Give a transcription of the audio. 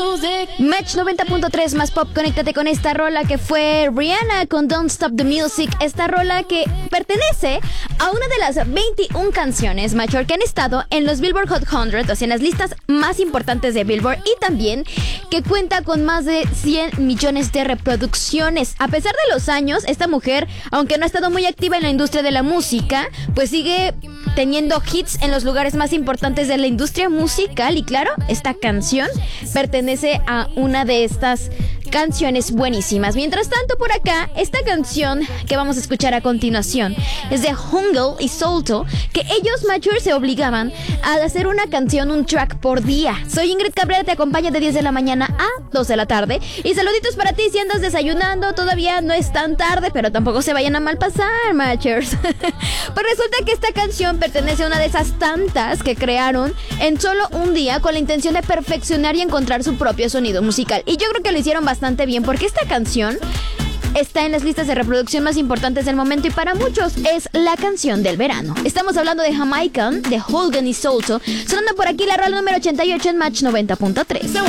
Match 90.3 más pop, conéctate con esta rola que fue Rihanna con Don't Stop the Music. Esta rola que pertenece a una de las 21 canciones, Macho, que han estado en los Billboard Hot 100, o sea, en las listas más importantes de Billboard, y también que cuenta con más de 100 millones de reproducciones. A pesar de los años, esta mujer, aunque no ha estado muy activa en la industria de la música, pues sigue teniendo hits en los lugares más importantes de la industria musical. Y claro, esta canción pertenece a una de estas canciones buenísimas. Mientras tanto, por acá, esta canción que vamos a escuchar a continuación es de Jungle y Solto, que ellos, Mature, se obligaban a hacer una canción, un track por día. Soy Ingrid Cabrera, te acompaño de 10 de la mañana a 2 de la tarde. Y saluditos para ti si andas desayunando. Todavía no es tan tarde, pero tampoco se vayan a mal pasar, Matchers. Pues resulta que esta canción pertenece a una de esas tantas que crearon en solo un día con la intención de perfeccionar y encontrar su propio sonido musical. Y yo creo que lo hicieron bastante bien, porque esta canción está en las listas de reproducción más importantes del momento y para muchos es la canción del verano. Estamos hablando de Jamaican, de Hogan y Solto, sonando por aquí la rola número 88 en Match 90.3.